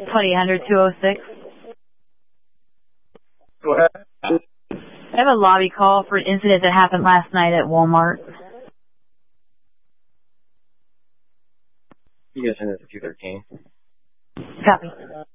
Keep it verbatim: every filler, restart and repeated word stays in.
twenty hundred two oh six. Go ahead. I have a lobby call for an incident that happened last night at Walmart. You guys send it to two thirteen. Copy.